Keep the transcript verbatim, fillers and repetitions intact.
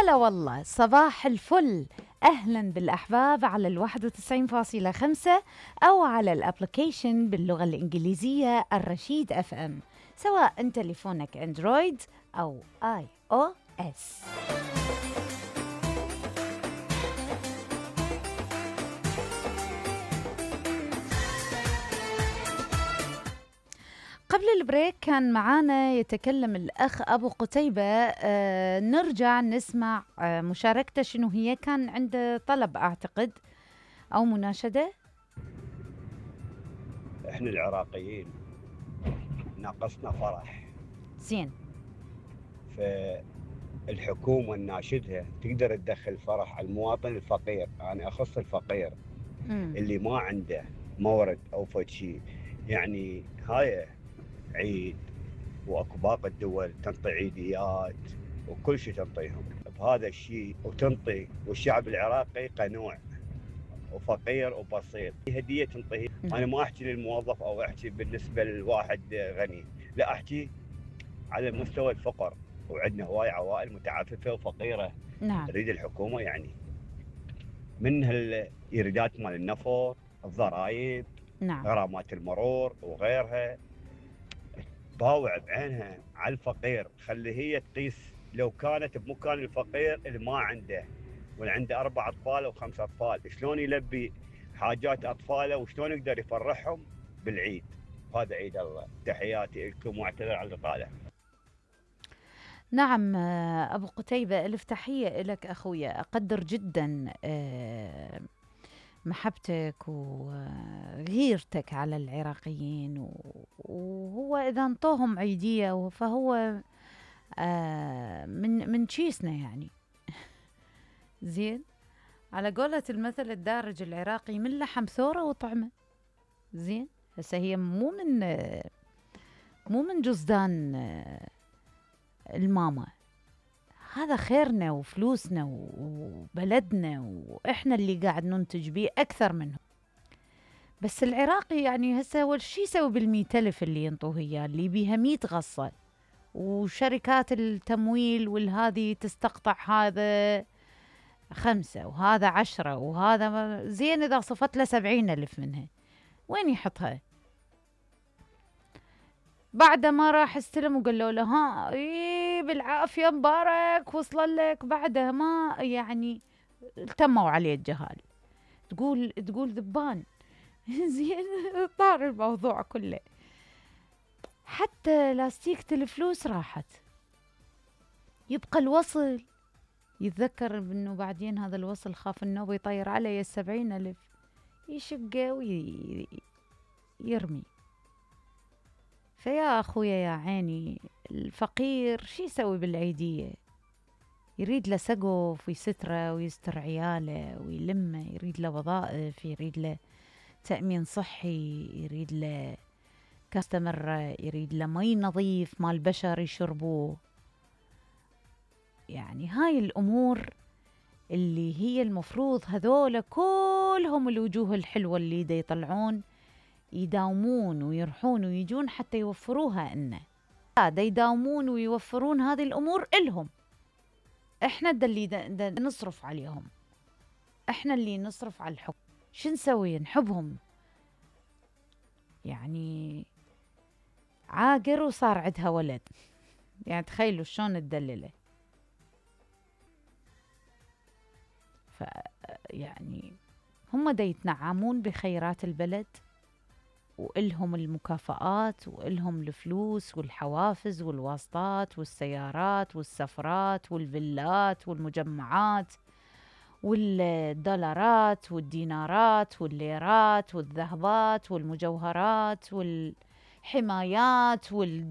هلا والله، صباح الفل. أهلا بالأحباب على الواحد وتسعين فاصلة خمسة أو على الأبليكيشن باللغة الإنجليزية الرشيد أف أم، سواء أن تليفونك أندرويد أو آي أو إس. قبل البريك كان معانا يتكلم الأخ أبو قتيبة. آه نرجع نسمع آه مشاركته. شنو هي؟ كان عنده طلب أعتقد أو مناشدة. احنا العراقيين ناقصنا فرح. زين. فالحكومة ناشدها تقدر تدخل فرح على المواطن الفقير، يعني أخص الفقير مم. اللي ما عنده مورد أو فد شيء. يعني هاي عيد واكو باقي الدول تنطي عيديات وكل شيء تنطيهم بهذا الشيء، وتنطي والشعب العراقي قنوع وفقير وبسيط، هديه تنطيه. نعم. انا ما احكي للموظف او احكي بالنسبه لواحد غني، لا احكي على مستوى الفقر. وعندنا هواي عوائل متعففه وفقيره. نعم. تريد الحكومه يعني من هالايرادات مال النفط، الضرائب، نعم. غرامات المرور وغيرها، تطاوع بعينها على الفقير. خلي هي تقيس لو كانت بمكان الفقير اللي ما عنده، واللي عنده اربع اطفال او خمس اطفال، شلون يلبي حاجات اطفاله وشلون يقدر يفرحهم بالعيد. هذا عيد الله. تحياتي لكم واعتذر على الاطاله. نعم. آه، أبو قتيبة، ألف تحية لك أخويا. أقدر جدا آه، محبتك وغيرتك على العراقيين، و- وهو إذا انطوهم عيدية فهو آه، من من شيسنا يعني. زين. على قولة المثل الدارج العراقي، من لحم ثورة وطعمة. زين. هسه هي مو من آه، مو من جزدان آه، الماما. هذا خيرنا وفلوسنا وبلدنا، وإحنا اللي قاعد ننتج بيه أكثر منهم. بس العراقي يعني هسه هو شو يسوي بالمية ألف اللي ينطوه إياه، اللي بيها مية غصة، وشركات التمويل والهذي تستقطع هذا خمسة وهذا عشرة وهذا ما- زين إذا صفت له سبعين ألف منها، وين يحطها؟ بعد ما راح استلم وقالوا له ها إيه بالعافية مبارك وصل لك، بعدها ما يعني التموا عليه الجهال. تقول تقول ذبان. زين. طار الموضوع كله، حتى لاستيكة الفلوس راحت، يبقى الوصل. يتذكر انه بعدين هذا الوصل خاف النوبة يطير عليه السبعين ألف، يشقه ويرمي. فيا أخويا يا عيني، الفقير شي يسوي بالعيدية؟ يريد له سقف ويستره ويستر عياله ويلمه، يريد له وظائف، يريد له تأمين صحي، يريد له كاستمر، يريد له مي نظيف مال بشر يشربوه. يعني هاي الأمور اللي هي المفروض هذول كلهم الوجوه الحلوة اللي دا يطلعون يداومون ويرحون ويجون حتى يوفروها لنا. دا يداومون ويوفرون هذه الأمور إلهم. إحنا دا اللي دا دا نصرف عليهم، إحنا اللي نصرف على الحب. شو نسوي؟ نحبهم يعني. عاقر وصار عندها ولد، يعني تخيلوا شلون تدلله. ف يعني هم دا يتنعمون بخيرات البلد، وإلهم المكافآت وإلهم الفلوس والحوافز والواسطات والسيارات والسفرات والفيلات والمجمعات والدولارات والدينارات والليرات والذهبات والمجوهرات والحمايات وال